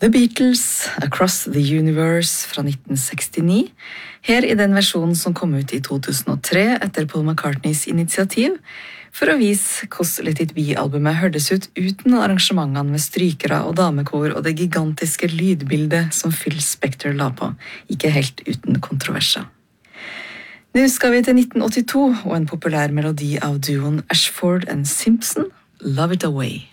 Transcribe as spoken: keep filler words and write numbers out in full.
The Beatles, Across the Universe fra nitten sekstini, her i den versjonen som kom ut i to tusen og tre etter Paul McCartneys initiativ, for å vise hvordan Let It Be-albumet hørtes ut uten arrangementene med strykere og damekor og det gigantiske lydbildet som Phil Spector la på, ikke helt uten kontroverser. Nå skal vi til nitten åttito og en populær melodi av duoen Ashford and Simpson, Love It Away.